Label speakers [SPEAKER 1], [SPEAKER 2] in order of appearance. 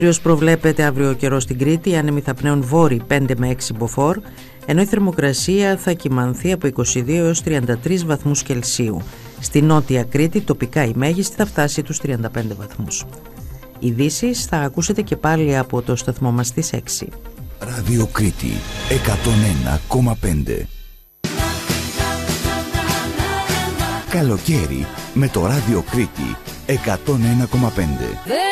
[SPEAKER 1] Προβλέπεται αύριο καιρό στην Κρήτη, οι άνεμοι θα πνέουν βόρειοι 5 με 6 μποφόρ, ενώ η θερμοκρασία θα κυμανθεί από 22 έως 33 βαθμούς Κελσίου. Στη Νότια Κρήτη τοπικά η μέγιστη θα φτάσει τους 35 βαθμούς. Ειδήσεις θα ακούσετε και πάλι από το σταθμό μας στις 6.
[SPEAKER 2] Ράδιο Κρήτη 101,5. Καλοκαίρι με το Ράδιο Κρήτη 101,5.